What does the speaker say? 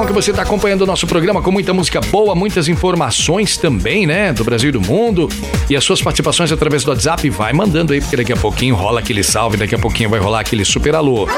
que você está acompanhando o nosso programa com muita música boa, muitas informações também, né? Do Brasil e do mundo. E as suas participações através do WhatsApp, vai mandando aí, porque daqui a pouquinho rola aquele salve, daqui a pouquinho vai rolar aquele super alô.